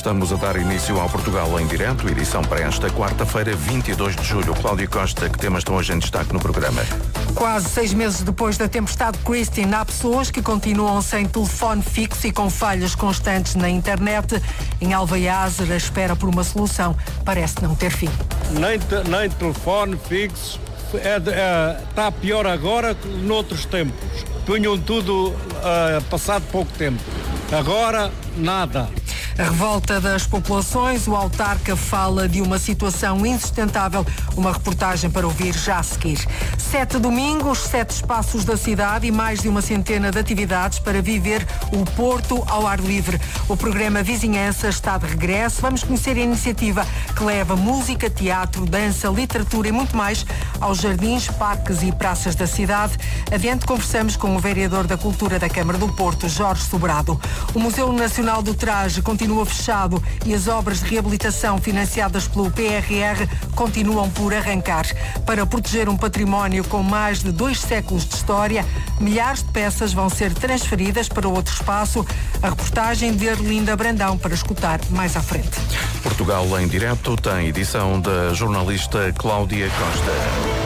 Estamos a dar início ao Portugal em Direto, edição para esta quarta-feira, 22 de julho. Cláudia Costa, que temas estão hoje em destaque no programa? Quase 6 meses depois da tempestade Christine, há pessoas que continuam sem telefone fixo e com falhas constantes na internet. Em Alvaiazer, a espera por uma solução parece não ter fim. Nem telefone fixo. Está pior agora que noutros tempos. Punham tudo passado pouco tempo. Agora, nada. A revolta das populações, o autarca fala de uma situação insustentável. Uma reportagem para ouvir já a seguir. 7 domingos, 7 espaços da cidade e mais de uma centena de atividades para viver o Porto ao ar livre. O programa Vizinhança está de regresso. Vamos conhecer a iniciativa que leva música, teatro, dança, literatura e muito mais aos jardins, parques e praças da cidade. Adiante conversamos com o vereador da Cultura da Câmara do Porto, Jorge Sobrado. O Museu Nacional do Traje continua fechado e as obras de reabilitação financiadas pelo PRR continuam por arrancar. Para proteger um património com mais de 2 séculos de história, milhares de peças vão ser transferidas para outro espaço. A reportagem de Arlinda Brandão para escutar mais à frente. Portugal em Direto tem edição da jornalista Cláudia Costa.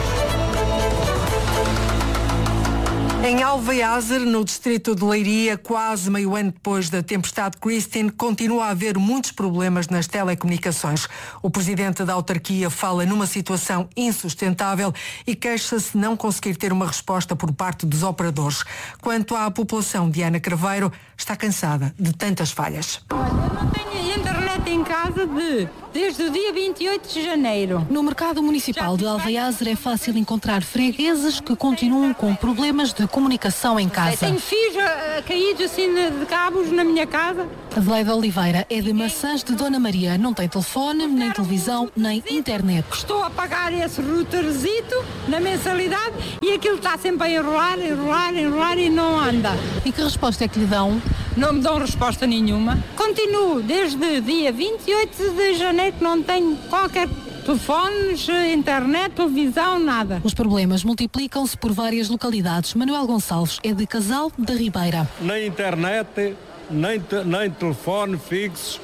Em Alvaiazer, no distrito de Leiria, quase meio ano depois da tempestade Christine, continua a haver muitos problemas nas telecomunicações. O presidente da autarquia fala numa situação insustentável e queixa-se de não conseguir ter uma resposta por parte dos operadores. Quanto à população, Diana Craveiro está cansada de tantas falhas. Olha, eu não tenho internet em casa desde o dia 28 de janeiro. No mercado municipal de Alvaiazer é fácil encontrar fregueses que continuam com problemas de comunicação em casa. Tenho fios caídos assim de cabos na minha casa. Adelaide Oliveira é de Maçãs de Dona Maria. Não tem telefone, nem televisão, nem internet. Estou a pagar esse routerzito na mensalidade e aquilo está sempre a enrolar e não anda. E que resposta é que lhe dão? Não me dão resposta nenhuma. Continuo desde dia 28 de janeiro que não tenho qualquer telefones, internet, televisão, nada. Os problemas multiplicam-se por várias localidades. Manuel Gonçalves é de Casal da Ribeira. Nem internet, nem telefone fixo.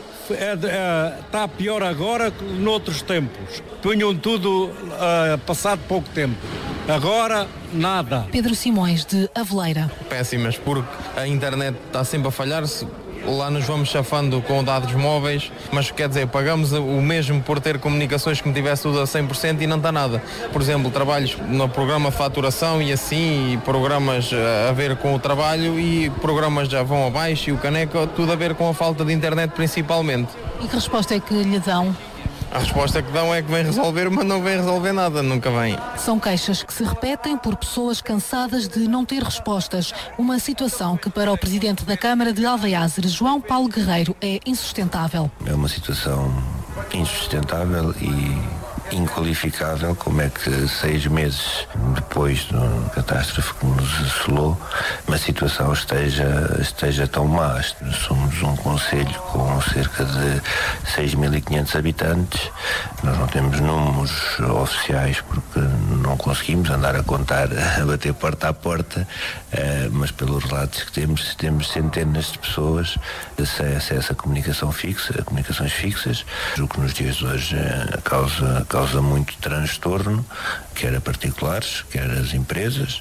Está pior agora que noutros tempos. Punham tudo passado pouco tempo. Agora, nada. Pedro Simões, de Aveleira. Péssimas, porque a internet está sempre a falhar-se. Lá nos vamos chafando com dados móveis, mas quer dizer, pagamos o mesmo por ter comunicações que me tivesse tudo a 100% e não está nada. Por exemplo, trabalhos no programa faturação e assim, e programas a ver com o trabalho e programas já vão abaixo e o caneco, tudo a ver com a falta de internet principalmente. E que resposta é que lhe dão? A resposta que dão é que vem resolver, mas não vem resolver nada, nunca vem. São queixas que se repetem por pessoas cansadas de não ter respostas. Uma situação que para o presidente da Câmara de Alvaiazer, João Paulo Guerreiro, é insustentável. É uma situação insustentável e inqualificável. Como é que 6 meses depois da catástrofe que nos assolou, uma situação esteja tão má? Somos um concelho com cerca de 6.500 habitantes. Nós não temos números oficiais porque não conseguimos andar a contar, a bater porta a porta, mas pelos relatos que temos centenas de pessoas sem acesso a comunicações fixas, o que nos dias de hoje causa muito transtorno, quer a particulares, quer as empresas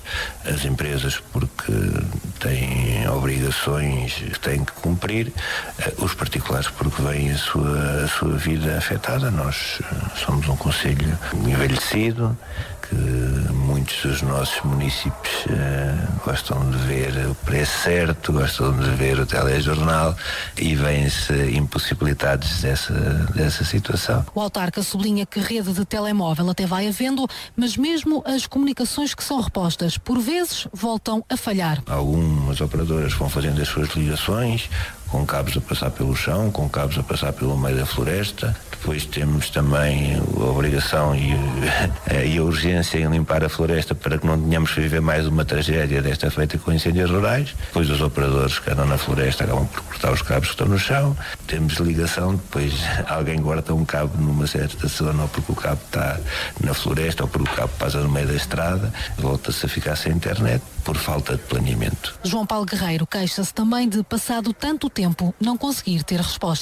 porque têm obrigações que têm que cumprir, os particulares porque veem a sua vida afetada. Nós somos um concelho envelhecido, que muitos dos nossos municípios gostam de ver o preço certo, gostam de ver o telejornal e vêm-se impossibilitados dessa situação. O autarca sublinha que rede de telemóvel até vai havendo, mas mesmo as comunicações que são repostas, por vezes, voltam a falhar. Algumas operadoras vão fazendo as suas ligações, com cabos a passar pelo chão, com cabos a passar pelo meio da floresta. Depois temos também a obrigação e a urgência em limpar a floresta para que não tenhamos que viver mais uma tragédia desta feita com incêndios rurais. Depois os operadores que andam na floresta acabam por cortar os cabos que estão no chão. Temos ligação, depois alguém guarda um cabo numa certa zona, ou porque o cabo está na floresta, ou porque o cabo passa no meio da estrada, volta-se a ficar sem internet por falta de planeamento. João Paulo Guerreiro queixa-se também de, passado tanto tempo, não conseguir ter respostas.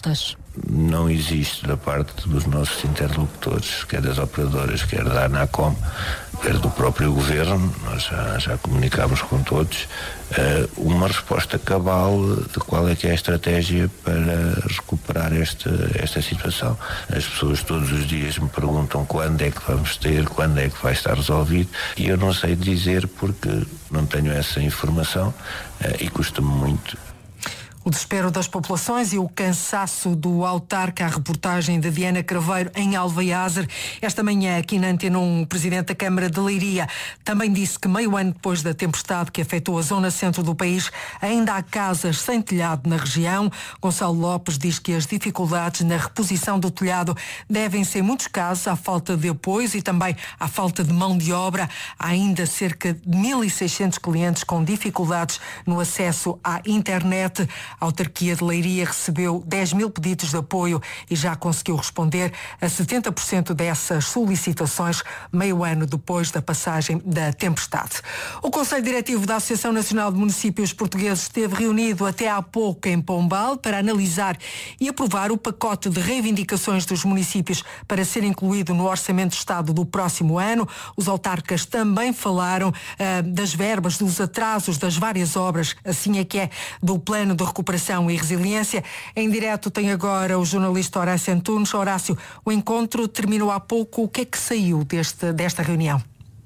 não existe da parte dos nossos interlocutores, quer das operadoras, quer da ANACOM, quer do próprio Governo, nós já comunicámos com todos, uma resposta cabal de qual é que é a estratégia para recuperar esta situação. As pessoas todos os dias me perguntam quando é que vamos ter, quando é que vai estar resolvido, e eu não sei dizer porque não tenho essa informação e custa-me muito. O desespero das populações e o cansaço do autarca, a reportagem de Diana Craveiro em Alvaiazer. Esta manhã, aqui na Antena 1, o Presidente da Câmara de Leiria também disse que meio ano depois da tempestade que afetou a zona centro do país, ainda há casas sem telhado na região. Gonçalo Lopes diz que as dificuldades na reposição do telhado devem-se, em muitos casos, à falta de apoios e também à falta de mão de obra. Há ainda cerca de 1.600 clientes com dificuldades no acesso à internet. A autarquia de Leiria recebeu 10 mil pedidos de apoio e já conseguiu responder a 70% dessas solicitações, meio ano depois da passagem da tempestade. O Conselho Diretivo da Associação Nacional de Municípios Portugueses esteve reunido até há pouco em Pombal para analisar e aprovar o pacote de reivindicações dos municípios para ser incluído no Orçamento de Estado do próximo ano. Os autarcas também falaram das verbas, dos atrasos das várias obras, assim é que é, do Plano de Recuperação e Resiliência. Em direto tem agora o jornalista Horácio Antunes. Horácio, o encontro terminou há pouco. O que é que saiu desta reunião?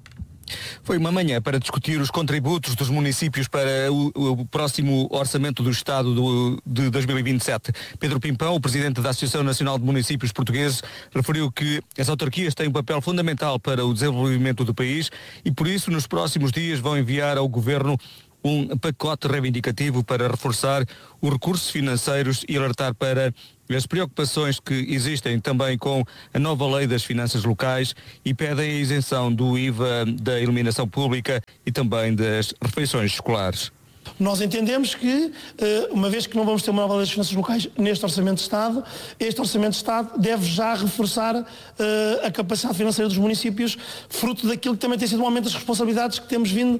Foi uma manhã para discutir os contributos dos municípios para o próximo Orçamento do Estado de 2027. Pedro Pimpão, o presidente da Associação Nacional de Municípios Portugueses, referiu que as autarquias têm um papel fundamental para o desenvolvimento do país e, por isso, nos próximos dias vão enviar ao Governo um pacote reivindicativo para reforçar os recursos financeiros e alertar para as preocupações que existem também com a nova lei das finanças locais e pedem a isenção do IVA da iluminação pública e também das refeições escolares. Nós entendemos que, uma vez que não vamos ter uma nova lei das finanças locais neste Orçamento de Estado, este Orçamento de Estado deve já reforçar a capacidade financeira dos municípios, fruto daquilo que também tem sido um aumento das responsabilidades que temos vindo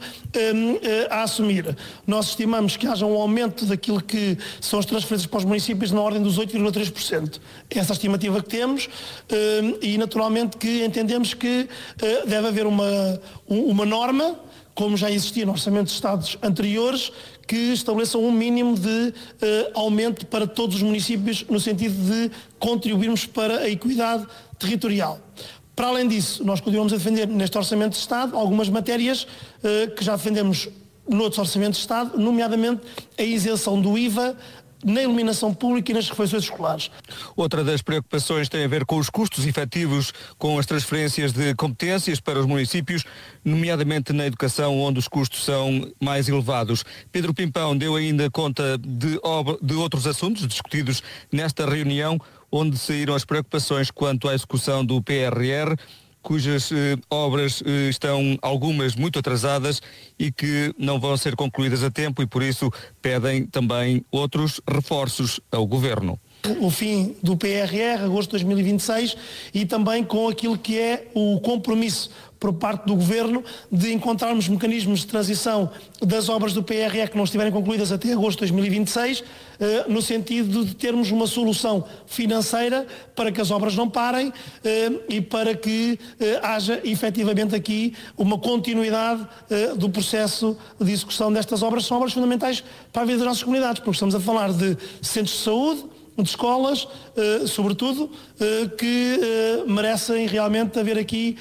a assumir. Nós estimamos que haja um aumento daquilo que são as transferências para os municípios na ordem dos 8,3%. Essa é a estimativa que temos e, naturalmente, que entendemos que deve haver uma norma, como já existia no Orçamento de Estados anteriores, que estabeleçam um mínimo de aumento para todos os municípios, no sentido de contribuirmos para a equidade territorial. Para além disso, nós continuamos a defender neste Orçamento de Estado algumas matérias que já defendemos noutros Orçamentos de Estado, nomeadamente a isenção do IVA na iluminação pública e nas refeições escolares. Outra das preocupações tem a ver com os custos efetivos com as transferências de competências para os municípios, nomeadamente na educação, onde os custos são mais elevados. Pedro Pimpão deu ainda conta de outros assuntos discutidos nesta reunião, onde saíram as preocupações quanto à execução do PRR, cujas obras estão algumas muito atrasadas e que não vão ser concluídas a tempo e por isso pedem também outros reforços ao Governo. O fim do PRR, agosto de 2026, e também com aquilo que é o compromisso por parte do Governo de encontrarmos mecanismos de transição das obras do PRR que não estiverem concluídas até agosto de 2026, no sentido de termos uma solução financeira para que as obras não parem e para que haja efetivamente aqui uma continuidade do processo de execução destas obras. São obras fundamentais para a vida das nossas comunidades, porque estamos a falar de centros de saúde, de escolas, sobretudo, que merecem realmente haver aqui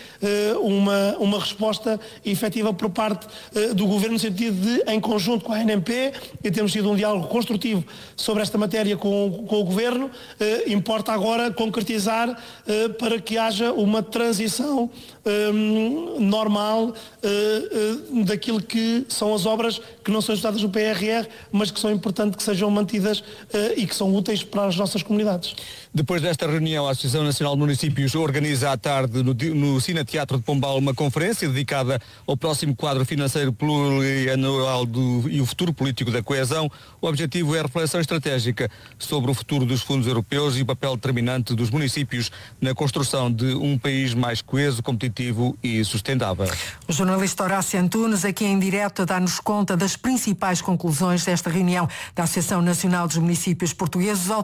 uma resposta efetiva por parte do Governo, no sentido de, em conjunto com a ANMP, e temos tido um diálogo construtivo sobre esta matéria com o Governo, importa agora concretizar para que haja uma transição normal daquilo que são as obras que não são executadas no PRR, mas que são importantes que sejam mantidas e que são úteis para as nossas comunidades. Depois desta reunião, a Associação Nacional de Municípios organiza à tarde no Cine Teatro de Pombal uma conferência dedicada ao próximo quadro financeiro plurianual e o futuro político da coesão. O objetivo é a reflexão estratégica sobre o futuro dos fundos europeus e o papel determinante dos municípios na construção de um país mais coeso, competitivo e sustentável. O jornalista Horácio Antunes, aqui em direto, dá-nos conta das principais conclusões desta reunião da Associação Nacional dos Municípios Portugueses. Os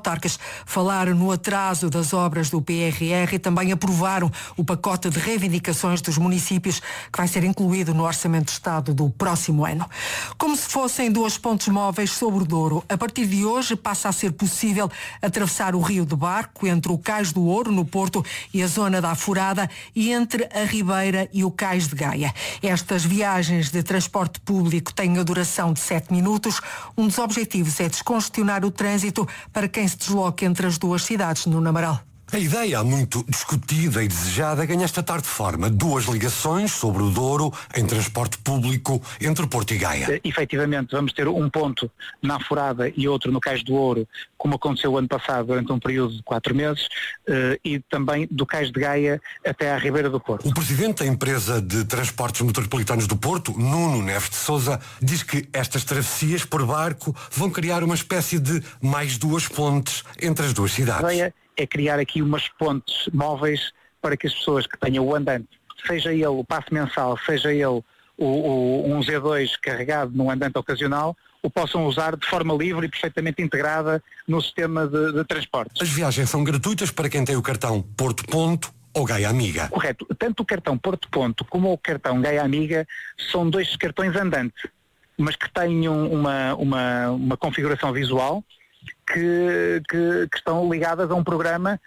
autarcas falaram no atraso das obras do PRR e também aprovaram o pacote de reivindicações dos municípios que vai ser incluído no Orçamento de Estado do próximo ano. Como se fossem 2 pontes móveis sobre o Douro, a partir de hoje passa a ser possível atravessar o rio de barco entre o Cais do Ouro, no Porto, e a zona da Afurada, e entre a Ribeira e o Cais de Gaia. Estas viagens de transporte público têm a duração de 7 minutos. Um dos objetivos é descongestionar o trânsito para quem se desloca entre as duas cidades, no Amaral. A ideia, muito discutida e desejada, ganha esta tarde forma. 2 ligações sobre o Douro em transporte público entre Porto e Gaia. Efetivamente, vamos ter um ponto na Afurada e outro no Cais do Ouro, como aconteceu o ano passado durante um período de 4 meses, e também do Cais de Gaia até à Ribeira do Porto. O presidente da empresa de transportes metropolitanos do Porto, Nuno Neves de Sousa, diz que estas travessias por barco vão criar uma espécie de mais 2 pontes entre as duas cidades. É criar aqui umas pontes móveis para que as pessoas que tenham o andante, seja ele o passe mensal, seja ele um Z2 carregado num andante ocasional, o possam usar de forma livre e perfeitamente integrada no sistema de transportes. As viagens são gratuitas para quem tem o cartão Porto Ponto ou Gaia Amiga. Correto. Tanto o cartão Porto Ponto como o cartão Gaia Amiga são 2 cartões andante, mas que têm uma configuração visual que estão ligadas a um programa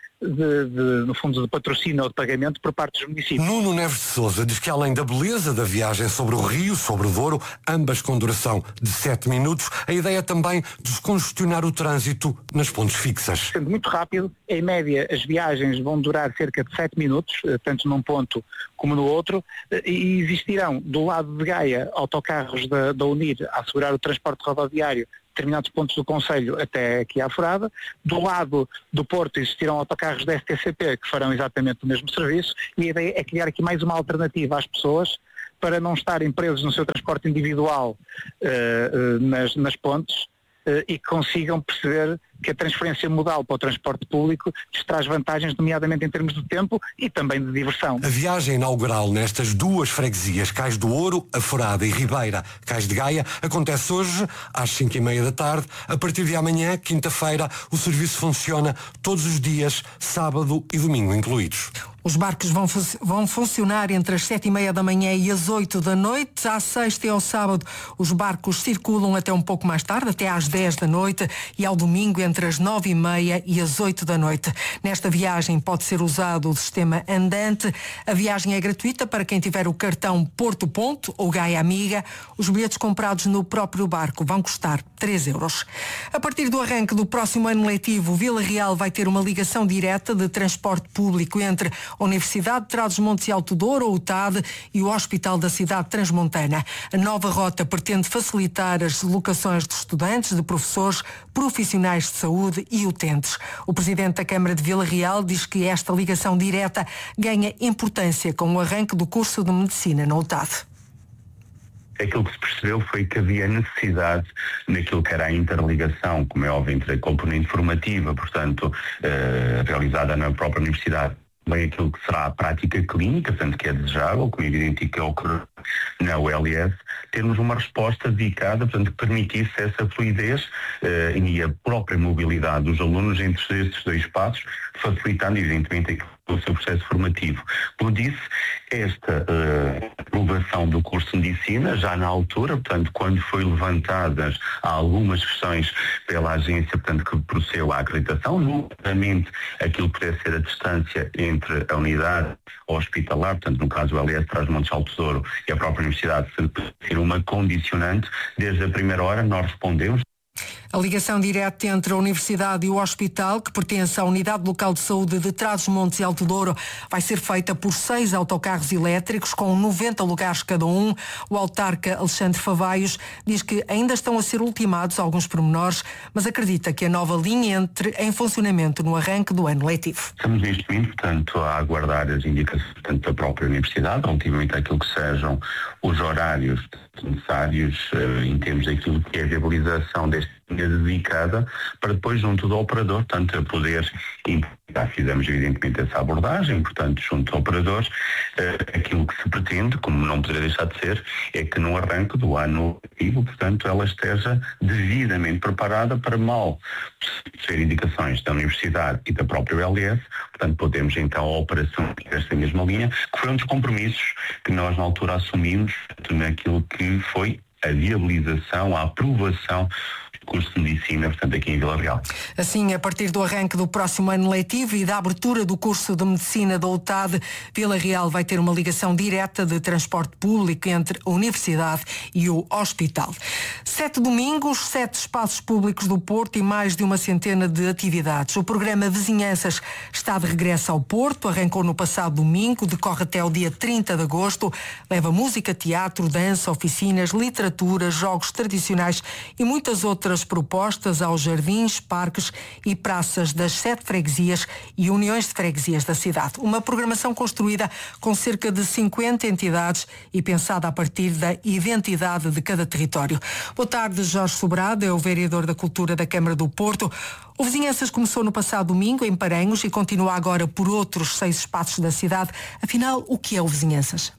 no fundo, de patrocínio ou de pagamento por parte dos municípios. Nuno Neves de Sousa diz que além da beleza da viagem sobre o rio, sobre o Douro, ambas com duração de 7 minutos, a ideia é também descongestionar o trânsito nas pontes fixas. Sendo muito rápido, em média as viagens vão durar cerca de 7 minutos, tanto num ponto como no outro, e existirão do lado de Gaia autocarros da Unir a assegurar o transporte rodoviário determinados pontos do Concelho até aqui à Afurada. Do lado do Porto existirão autocarros da STCP que farão exatamente o mesmo serviço, e a ideia é criar aqui mais uma alternativa às pessoas para não estarem presos no seu transporte individual nas pontes, e que consigam perceber que a transferência modal para o transporte público lhes traz vantagens, nomeadamente em termos de tempo e também de diversão. A viagem inaugural nestas 2 freguesias, Cais do Ouro, Afurada e Ribeira, Cais de Gaia, acontece hoje às 5h30 da tarde. A partir de amanhã, quinta-feira, o serviço funciona todos os dias, sábado e domingo incluídos. Os barcos vão funcionar entre as 7h30 da manhã e as 8 da noite. À sexta e ao sábado, os barcos circulam até um pouco mais tarde, até às 10 da noite, e ao domingo entre as 9h30 e as 8 da noite. Nesta viagem pode ser usado o sistema andante. A viagem é gratuita para quem tiver o cartão Porto Ponto ou Gaia Amiga. Os bilhetes comprados no próprio barco vão custar 3 euros. A partir do arranque do próximo ano letivo, Vila Real vai ter uma ligação direta de transporte público entre a Universidade de Trás-os-Montes e Alto Douro, ou UTAD, e o Hospital da Cidade Transmontana. A nova rota pretende facilitar as deslocações de estudantes, de professores, profissionais de saúde e utentes. O presidente da Câmara de Vila Real diz que esta ligação direta ganha importância com o arranque do curso de Medicina na UTAD. Aquilo que se percebeu foi que havia necessidade naquilo que era a interligação, como é óbvio, entre a componente formativa, portanto, realizada na própria universidade, bem aquilo que será a prática clínica, tanto que é desejável, como é evidente que ocorre na ULS, termos uma resposta dedicada, portanto, que permitisse essa fluidez e a própria mobilidade dos alunos entre estes 2 espaços, facilitando, evidentemente, o seu processo formativo. Como disse, esta aprovação do curso de Medicina, já na altura, portanto, quando foi levantadas algumas questões pela agência, portanto, que procedeu à acreditação, nomeadamente aquilo que pudesse ser a distância entre a unidade hospitalar, portanto, no caso o LS Trás-os-Montes Alto Douro e a própria universidade, ser uma condicionante, desde a primeira hora nós respondemos. A ligação direta entre a Universidade e o Hospital, que pertence à Unidade Local de Saúde de Trás-os-Montes e Alto Douro, vai ser feita por 6 autocarros elétricos, com 90 lugares cada um. O autarca Alexandre Favaios diz que ainda estão a ser ultimados alguns pormenores, mas acredita que a nova linha entre em funcionamento no arranque do ano letivo. Estamos neste momento, portanto, a aguardar as indicações, portanto, da própria Universidade, relativamente àquilo que sejam os horários necessários em termos daquilo que é a viabilização deste dedicada para depois, junto do operador, tanto a poder já fizemos evidentemente essa abordagem, portanto, junto ao operador, aquilo que se pretende, como não poderia deixar de ser, é que no arranque do ano letivo, portanto, ela esteja devidamente preparada para mal ser indicações da Universidade e da própria LS, portanto, podemos então a operação desta mesma linha, que foi um dos compromissos que nós na altura assumimos naquilo que foi a viabilização, a aprovação curso de Medicina, portanto, aqui em Vila Real. Assim, a partir do arranque do próximo ano letivo e da abertura do curso de Medicina da UTAD, Vila Real vai ter uma ligação direta de transporte público entre a Universidade e o hospital. 7 domingos, 7 espaços públicos do Porto e mais de uma centena de atividades. O programa Vizinhanças está de regresso ao Porto, arrancou no passado domingo, decorre até o dia 30 de agosto, leva música, teatro, dança, oficinas, literatura, jogos tradicionais e muitas outras propostas aos jardins, parques e praças das 7 freguesias e uniões de freguesias da cidade. Uma programação construída com cerca de 50 entidades e pensada a partir da identidade de cada território. Boa tarde, Jorge Sobrado, é o vereador da Cultura da Câmara do Porto. O Vizinhanças começou no passado domingo em Paranhos e continua agora por outros 6 espaços da cidade. Afinal, o que é o Vizinhanças?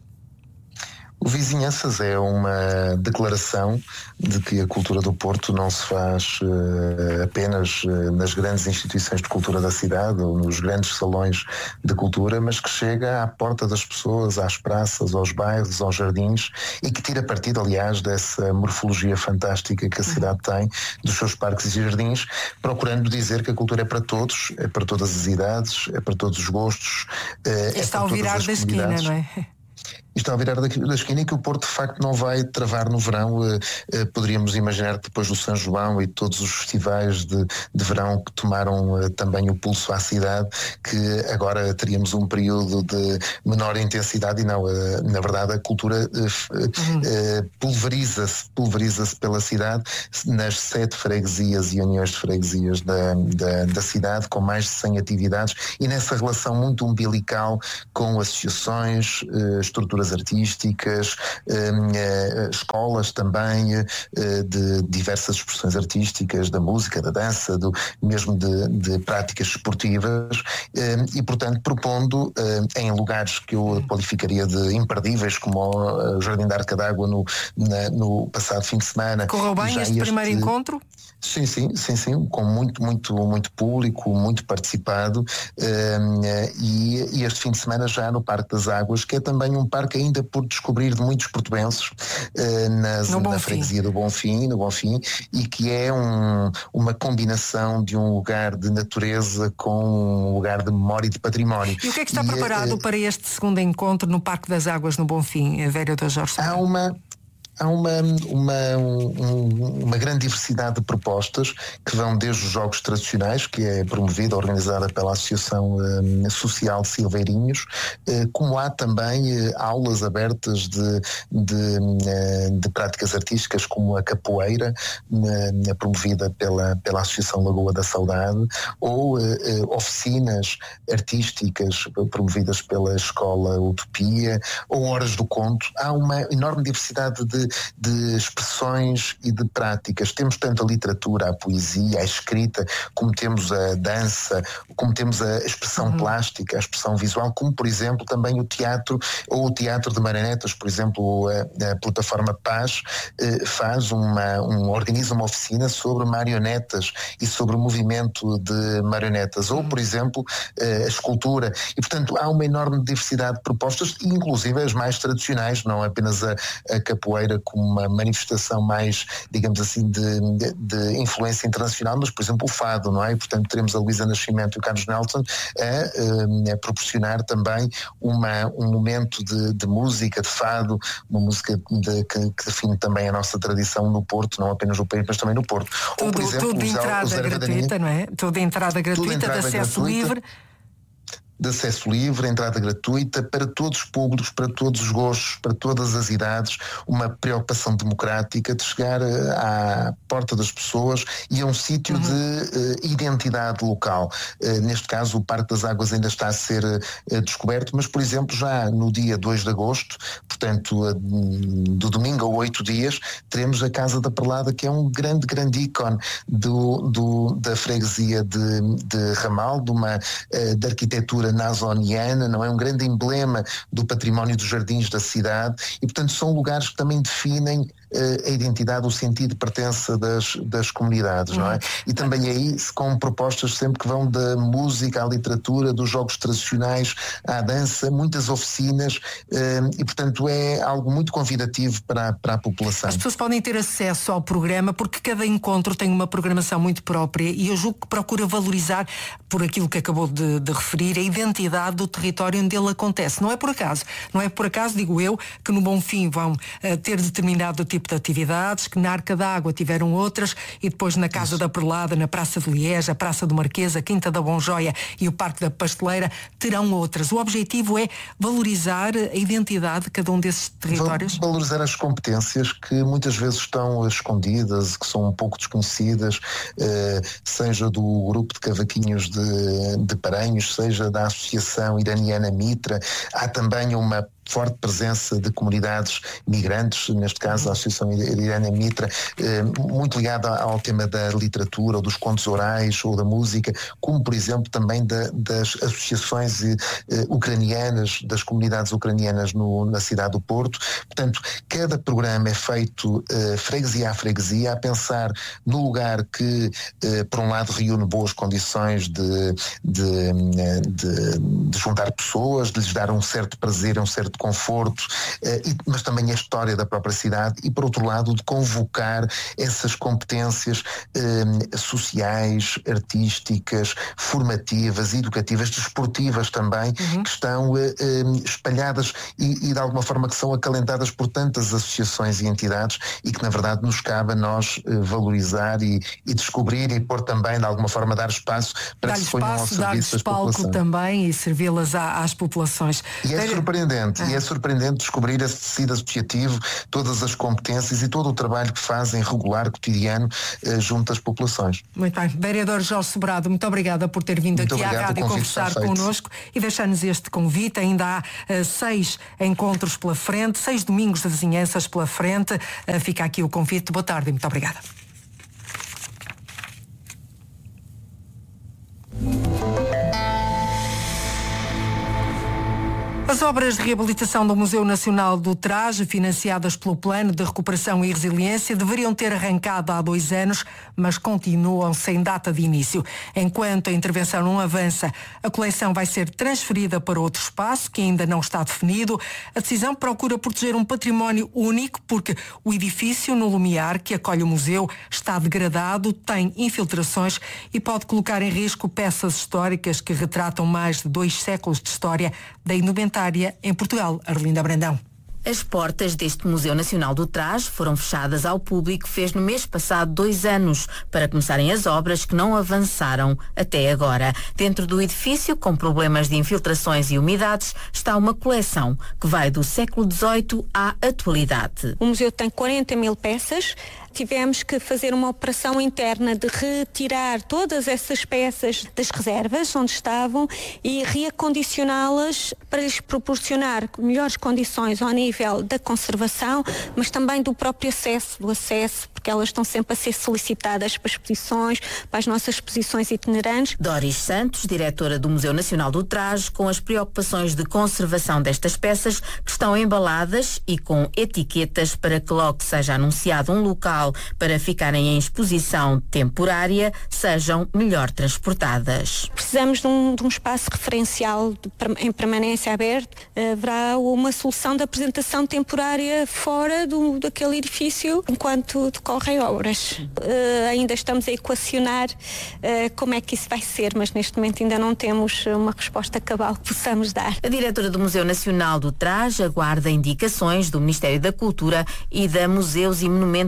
O Vizinhanças é uma declaração de que a cultura do Porto não se faz apenas nas grandes instituições de cultura da cidade ou nos grandes salões de cultura, mas que chega à porta das pessoas, às praças, aos bairros, aos jardins e que tira partido, aliás, dessa morfologia fantástica que a cidade tem, dos seus parques e jardins, procurando dizer que a cultura é para todos, é para todas as idades, é para todos os gostos. Está ao virar da esquina, não é? Está a virar da esquina e que o Porto de facto não vai travar no verão. Poderíamos imaginar que depois do São João e todos os festivais de verão que tomaram também o pulso à cidade, que agora teríamos um período de menor intensidade e não, na verdade a cultura pulveriza-se pela cidade nas 7 freguesias e uniões de freguesias da cidade, com mais de 100 atividades e nessa relação muito umbilical com associações, estruturas artísticas, escolas também de diversas expressões artísticas, da música, da dança, mesmo de práticas esportivas e, portanto, propondo em lugares que eu qualificaria de imperdíveis, como o Jardim da Arca d'Água no passado fim de semana. Correu bem este primeiro encontro? Sim, com muito público, muito participado e este fim de semana já no Parque das Águas, que é também um parque ainda por descobrir de muitos portuenses na freguesia do Bonfim, no Bonfim, e que é uma combinação de um lugar de natureza com um lugar de memória e de património. E o que é que está preparado para este segundo encontro no Parque das Águas no Bonfim, vereador Jorge? Há uma grande diversidade de propostas que vão desde os jogos tradicionais, que é promovida, organizada pela Associação Social de Silveirinhos, como há também aulas abertas de práticas artísticas como a capoeira, promovida pela Associação Lagoa da Saudade, ou oficinas artísticas promovidas pela Escola Utopia, ou horas do conto. Há uma enorme diversidade de expressões e de práticas. Temos tanto a literatura, a poesia, a escrita, como temos a dança, como temos a expressão plástica, a expressão visual, como por exemplo também o teatro, ou o teatro de marionetas. Por exemplo, a plataforma Paz organiza uma oficina sobre marionetas e sobre o movimento de marionetas, ou por exemplo a escultura, e portanto há uma enorme diversidade de propostas, inclusive as mais tradicionais, não apenas a capoeira como uma manifestação mais, digamos assim, de influência internacional, mas por exemplo o fado, não é? E, portanto teremos a Luísa Nascimento e o Carlos Nelson a proporcionar também um momento de música, de fado, uma música que define também a nossa tradição no Porto, não apenas no país, mas também no Porto. Tudo, ou, por exemplo, tudo de entrada gratuita, não é? Tudo de entrada gratuita, de acesso livre. de acesso livre, entrada gratuita, para todos os públicos, para todos os gostos, para todas as idades, uma preocupação democrática de chegar à porta das pessoas e a um sítio de identidade local. Neste caso, o Parque das Águas ainda está a ser descoberto, mas, por exemplo, já no dia 2 de agosto, portanto, do domingo a 8 dias, teremos a Casa da Perlada, que é um grande ícone da freguesia de Ramal, da arquitetura nasoniana, não é? Um grande emblema do património dos jardins da cidade e, portanto, são lugares que também definem a identidade, o sentido de pertença das comunidades, não é? E também aí com propostas sempre que vão da música à literatura, dos jogos tradicionais à dança, muitas oficinas e, portanto, é algo muito convidativo para a população. As pessoas podem ter acesso ao programa porque cada encontro tem uma programação muito própria e eu julgo que procura valorizar, por aquilo que acabou de referir, a identidade do território onde ele acontece. Não é por acaso, digo eu, que no Bonfim vão ter determinado tipo de atividades, que na Arca d'Água tiveram outras e depois na Casa da Perlada, na Praça de Liege, a Praça do Marquês, a Quinta da Bonjoia e o Parque da Pasteleira terão outras. O objetivo é valorizar a identidade de cada um desses territórios? Valorizar as competências que muitas vezes estão escondidas, que são um pouco desconhecidas, seja do grupo de cavaquinhos de Paranhos, seja da Associação Iraniana Mitra. Há também uma forte presença de comunidades migrantes, neste caso a Associação Iraniana Mitra, muito ligada ao tema da literatura, ou dos contos orais, ou da música, como por exemplo também das associações ucranianas, das comunidades ucranianas na cidade do Porto. Portanto, cada programa é feito freguesia a freguesia, a pensar no lugar que, por um lado, reúne boas condições de juntar pessoas, de lhes dar um certo prazer, um certo conforto, mas também a história da própria cidade e, por outro lado, de convocar essas competências sociais, artísticas, formativas, educativas, desportivas também, que estão espalhadas e de alguma forma que são acalentadas por tantas associações e entidades e que na verdade nos cabe a nós valorizar e descobrir e pôr também de alguma forma dar espaço para que se ponham ao serviço das populações. Palco também e servi-las às populações. E é surpreendente descobrir esse tecido associativo, todas as competências e todo o trabalho que fazem regular, cotidiano, junto às populações. Muito bem. Vereador Jorge Sobrado, muito obrigada por ter vindo aqui à rádio conversar connosco e deixar-nos este convite. Ainda há 6 encontros pela frente, 6 domingos de vizinhanças pela frente. Fica aqui o convite. Boa tarde e muito obrigada. As obras de reabilitação do Museu Nacional do Traje, financiadas pelo Plano de Recuperação e Resiliência, deveriam ter arrancado há 2 anos, mas continuam sem data de início. Enquanto a intervenção não avança, a coleção vai ser transferida para outro espaço, que ainda não está definido. A decisão procura proteger um património único, porque o edifício no Lumiar, que acolhe o museu, está degradado, tem infiltrações e pode colocar em risco peças históricas que retratam mais de 2 séculos de história da indumentária em Portugal. Arlinda Brandão. As portas deste Museu Nacional do Traje foram fechadas ao público fez no mês passado 2 anos, para começarem as obras que não avançaram até agora. Dentro do edifício, com problemas de infiltrações e umidades, está uma coleção que vai do século XVIII à atualidade. O museu tem 40 mil peças. Tivemos que fazer uma operação interna de retirar todas essas peças das reservas onde estavam e reacondicioná-las para lhes proporcionar melhores condições ao nível da conservação, mas também do próprio acesso, porque elas estão sempre a ser solicitadas para exposições, para as nossas exposições itinerantes. Doris Santos, diretora do Museu Nacional do Traje, com as preocupações de conservação destas peças que estão embaladas e com etiquetas para que logo seja anunciado um local para ficarem em exposição temporária, sejam melhor transportadas. Precisamos de um espaço referencial em permanência aberto. Haverá uma solução de apresentação temporária fora daquele edifício enquanto decorrem obras. Ainda estamos a equacionar como é que isso vai ser, mas neste momento ainda não temos uma resposta cabal que possamos dar. A diretora do Museu Nacional do Traje aguarda indicações do Ministério da Cultura e da Museus e Monumentos de Portugal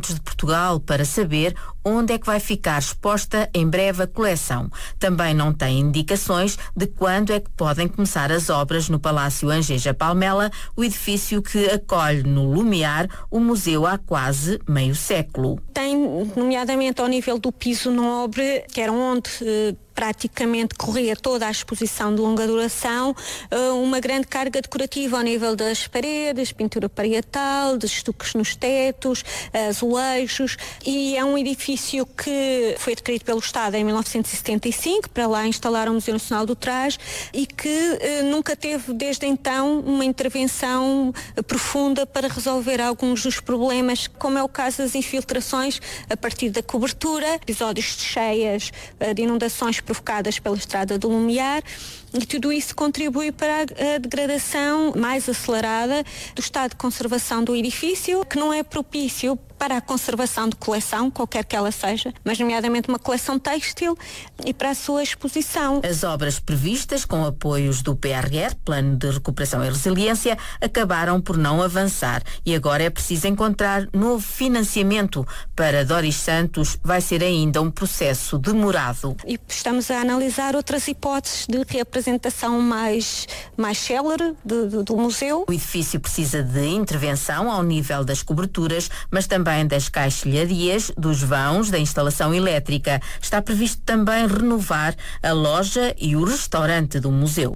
Portugal para saber onde é que vai ficar exposta em breve a coleção. Também não tem indicações de quando é que podem começar as obras no Palácio Angeja Palmela, o edifício que acolhe no Lumiar o museu há quase meio século. Tem, nomeadamente ao nível do piso nobre, que era onde praticamente corria toda a exposição de longa duração, uma grande carga decorativa ao nível das paredes, pintura parietal, de estuques nos tetos, azulejos, e é um edifício que foi adquirido pelo Estado em 1975, para lá instalar o Museu Nacional do Trás, e que nunca teve desde então uma intervenção profunda para resolver alguns dos problemas, como é o caso das infiltrações a partir da cobertura, episódios de cheias, de inundações provocadas pela estrada do Lumiar, e tudo isso contribui para a degradação mais acelerada do estado de conservação do edifício, que não é propício para a conservação de coleção, qualquer que ela seja, mas nomeadamente uma coleção têxtil, e para a sua exposição. As obras previstas com apoios do PRR, Plano de Recuperação e Resiliência, acabaram por não avançar e agora é preciso encontrar novo financiamento. Para Doris Santos vai ser ainda um processo demorado. E estamos a analisar outras hipóteses de reapresentação mais célere do museu. O edifício precisa de intervenção ao nível das coberturas, mas também das caixilharias, dos vãos, da instalação elétrica. Está previsto também renovar a loja e o restaurante do museu.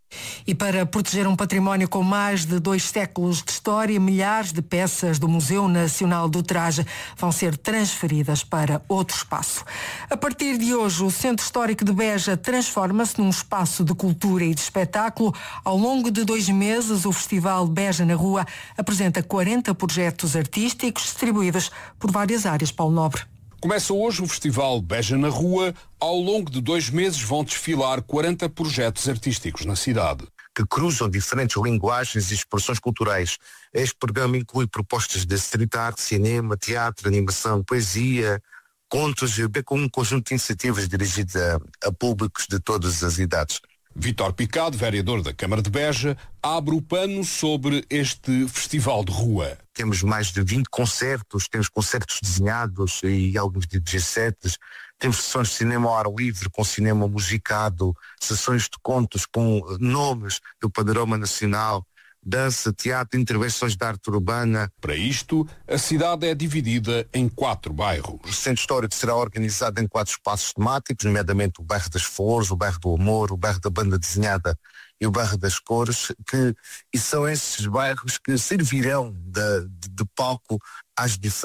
E para proteger um património com mais de 2 séculos de história, milhares de peças do Museu Nacional do Trás vão ser transferidas para outro espaço. A partir de hoje, o Centro Histórico de Beja transforma-se num espaço de cultura e de espetáculo. Ao longo de 2 meses, o Festival Beja na Rua apresenta 40 projetos artísticos distribuídos por várias áreas. Paulo Nobre. Começa hoje o Festival Beja na Rua. Ao longo de 2 meses vão desfilar 40 projetos artísticos na cidade. Que cruzam diferentes linguagens e expressões culturais. Este programa inclui propostas de street art, cinema, teatro, animação, poesia, contos, com um conjunto de iniciativas dirigidas a públicos de todas as idades. Vítor Picado, vereador da Câmara de Beja, abre o pano sobre este festival de rua. Temos mais de 20 concertos, temos concertos desenhados e alguns DJ sets, temos sessões de cinema ao ar livre, com cinema musicado, sessões de contos com nomes do panorama nacional, dança, teatro, intervenções de arte urbana. Para isto, a cidade é dividida em 4 bairros. O Centro Histórico será organizado em 4 espaços temáticos, nomeadamente o bairro das Flores, o bairro do Amor, o bairro da Banda Desenhada e o bairro das Cores, e são esses bairros que servirão de palco às diferentes